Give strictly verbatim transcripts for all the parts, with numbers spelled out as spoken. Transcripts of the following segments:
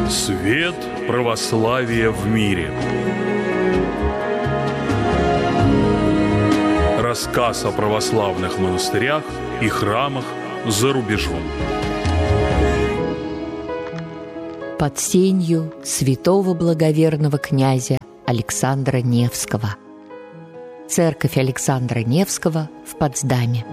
Свет православия в мире. Рассказ о православных монастырях и храмах за рубежом. Под сенью святого благоверного князя Александра Невского. Церковь Александра Невского в Потсдаме.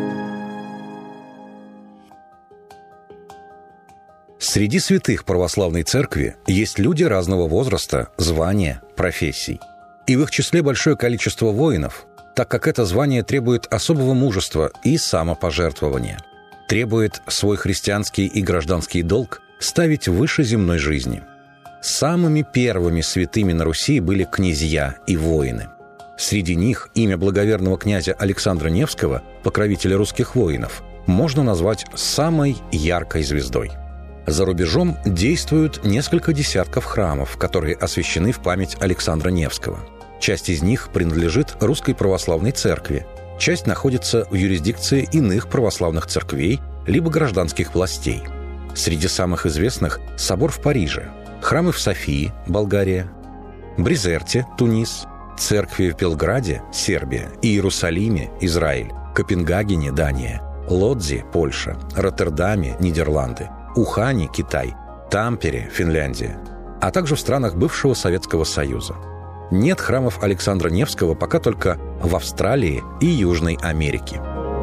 Среди святых православной церкви есть люди разного возраста, звания, профессий. И в их числе большое количество воинов, так как это звание требует особого мужества и самопожертвования. Требует свой христианский и гражданский долг ставить выше земной жизни. Самыми первыми святыми на Руси были князья и воины. Среди них имя благоверного князя Александра Невского, покровителя русских воинов, можно назвать самой яркой звездой. За рубежом действуют несколько десятков храмов, которые освящены в память Александра Невского. Часть из них принадлежит Русской Православной Церкви, часть находится в юрисдикции иных православных церквей либо гражданских властей. Среди самых известных – собор в Париже, храмы в Софии, Болгария, Бризерте, Тунис, церкви в Белграде, Сербия, Иерусалиме, Израиль, Копенгагене, Дания, Лодзи, Польша, Роттердаме, Нидерланды, Ухане, Китай, Тампере, Финляндия, а также в странах бывшего Советского Союза. Нет храмов Александра Невского пока только в Австралии и Южной Америке.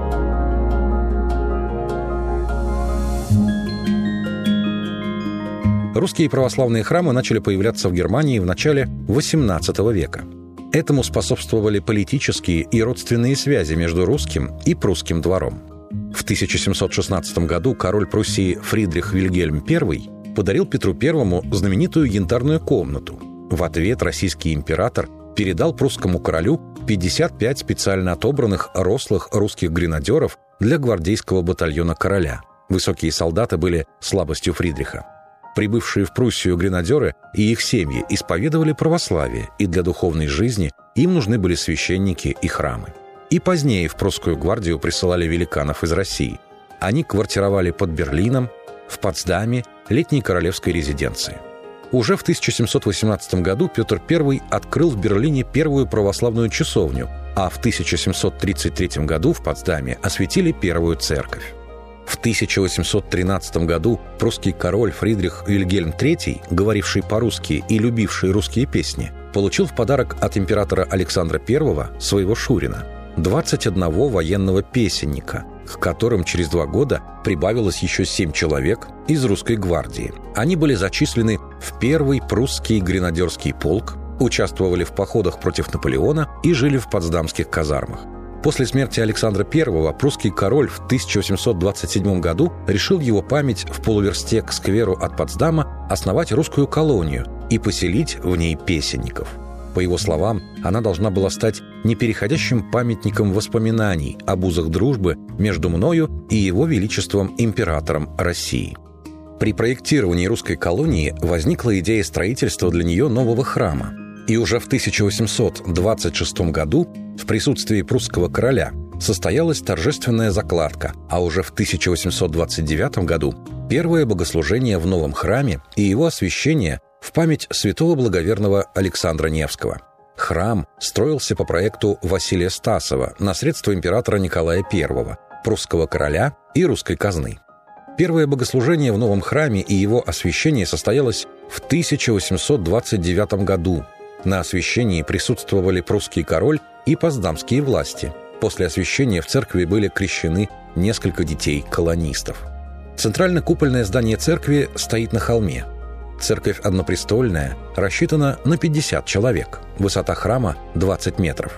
Русские православные храмы начали появляться в Германии в начале восемнадцатого века. Этому способствовали политические и родственные связи между русским и прусским двором. В тысяча семьсот шестнадцатом году король Пруссии Фридрих Вильгельм Первый подарил Петру Первому знаменитую янтарную комнату. В ответ российский император передал прусскому королю пятьдесят пять специально отобранных рослых русских гренадеров для гвардейского батальона короля. Высокие солдаты были слабостью Фридриха. Прибывшие в Пруссию гренадеры и их семьи исповедовали православие, и для духовной жизни им нужны были священники и храмы. И позднее в прусскую гвардию присылали великанов из России. Они квартировали под Берлином, в Потсдаме, летней королевской резиденции. Уже в тысяча семьсот восемнадцатом году Петр Первый открыл в Берлине первую православную часовню, а в тысяча семьсот тридцать третьем году в Потсдаме осветили первую церковь. В тысяча восемьсот тринадцатом году прусский король Фридрих Вильгельм Третий, говоривший по-русски и любивший русские песни, получил в подарок от императора Александра Первого, своего шурина, двадцать одного военного песенника, к которым через два года прибавилось еще семь человек из русской гвардии. Они были зачислены в первый прусский гренадерский полк, участвовали в походах против Наполеона и жили в потсдамских казармах. После смерти Александра Первого прусский король в тысяча восемьсот двадцать седьмом году решил в его память в полуверсте к скверу от Потсдама основать русскую колонию и поселить в ней песенников. По его словам, она должна была стать непереходящим памятником воспоминаний об узах дружбы между мною и его величеством императором России. При проектировании русской колонии возникла идея строительства для нее нового храма. И уже в тысяча восемьсот двадцать шестом году в присутствии прусского короля состоялась торжественная закладка, а уже в тысяча восемьсот двадцать девятом году первое богослужение в новом храме и его освящение в память святого благоверного Александра Невского. Храм строился по проекту Василия Стасова на средства императора Николая Первого, прусского короля и русской казны. Первое богослужение в новом храме и его освящение состоялось в тысяча восемьсот двадцать девятом году. На освящении присутствовали прусский король и потсдамские власти. После освящения в церкви были крещены несколько детей-колонистов. Центрально-купольное здание церкви стоит на холме. Церковь однопрестольная, рассчитана на пятьдесят человек. Высота храма – двадцать метров.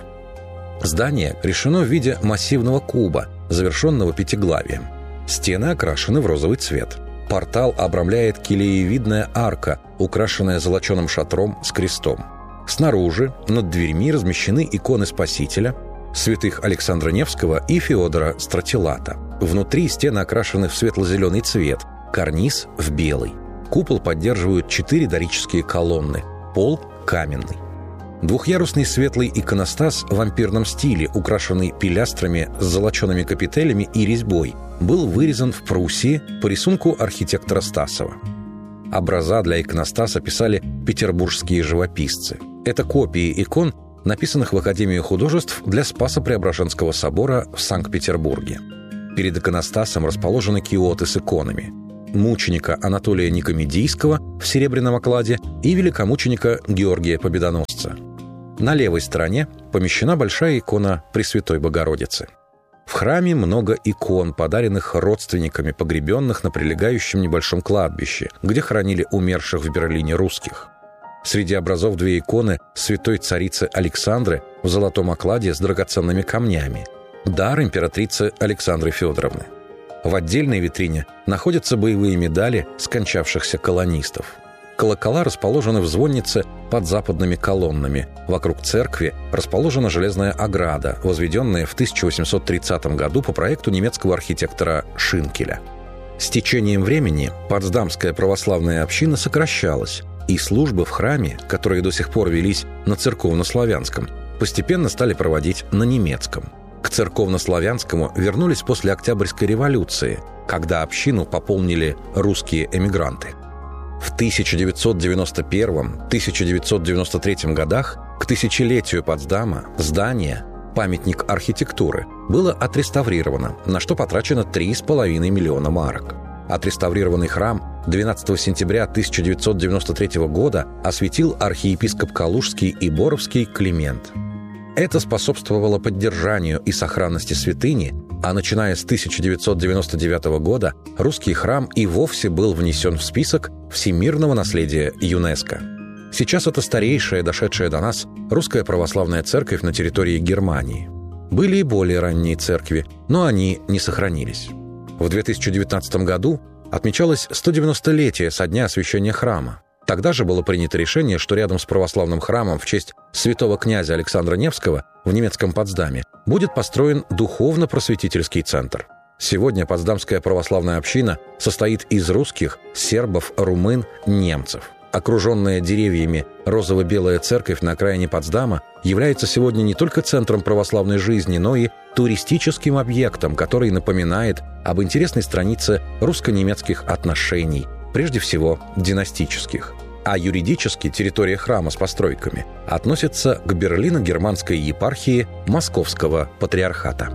Здание решено в виде массивного куба, завершенного пятиглавием. Стены окрашены в розовый цвет. Портал обрамляет килеевидная арка, украшенная золоченым шатром с крестом. Снаружи над дверьми размещены иконы Спасителя, святых Александра Невского и Феодора Стратилата. Внутри стены окрашены в светло-зеленый цвет, карниз в белый. Купол поддерживают четыре дорические колонны, пол каменный. Двухъярусный светлый иконостас в ампирном стиле, украшенный пилястрами с золочеными капителями и резьбой, был вырезан в Пруссии по рисунку архитектора Стасова. Образа для иконостаса писали петербургские живописцы. Это копии икон, написанных в Академии художеств для Спасо-Преображенского собора в Санкт-Петербурге. Перед иконостасом расположены киоты с иконами мученика Анатолия Никомедийского в серебряном окладе и великомученика Георгия Победоносца. На левой стороне помещена большая икона Пресвятой Богородицы. В храме много икон, подаренных родственниками погребенных на прилегающем небольшом кладбище, где хоронили умерших в Берлине русских. Среди образов две иконы святой царицы Александры в золотом окладе с драгоценными камнями, дар императрицы Александры Федоровны. В отдельной витрине находятся боевые медали скончавшихся колонистов. Колокола расположены в звоннице под западными колоннами. Вокруг церкви расположена железная ограда, возведенная в тысяча восемьсот тридцатом году по проекту немецкого архитектора Шинкеля. С течением времени Потсдамская православная община сокращалась, и службы в храме, которые до сих пор велись на церковнославянском, постепенно стали проводить на немецком. К церковнославянскому вернулись после Октябрьской революции, когда общину пополнили русские эмигранты. В тысяча девятьсот девяносто первом — тысяча девятьсот девяносто третьем годах к тысячелетию Потсдама здание, памятник архитектуры, было отреставрировано, на что потрачено три с половиной миллиона марок. Отреставрированный храм двенадцатого сентября тысяча девятьсот девяносто третьего года осветил архиепископ Калужский и Боровский Климент. Это способствовало поддержанию и сохранности святыни, а начиная с тысяча девятьсот девяносто девятого года русский храм и вовсе был внесен в список всемирного наследия ЮНЕСКО. Сейчас это старейшая, дошедшая до нас, русская православная церковь на территории Германии. Были и более ранние церкви, но они не сохранились. В две тысячи девятнадцатом году отмечалось сто девяностолетие со дня освящения храма. Тогда же было принято решение, что рядом с православным храмом в честь святого князя Александра Невского в немецком Потсдаме будет построен духовно-просветительский центр. Сегодня Потсдамская православная община состоит из русских, сербов, румын, немцев. Окруженная деревьями розово-белая церковь на окраине Потсдама является сегодня не только центром православной жизни, но и туристическим объектом, который напоминает об интересной странице русско-немецких отношений, прежде всего династических. А юридически территория храма с постройками относится к Берлино-германской епархии Московского патриархата.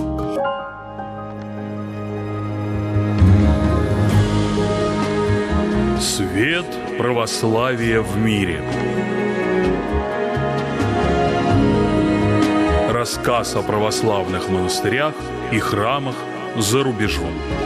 Свет православия в мире. Рассказ о православных монастырях и храмах за рубежом.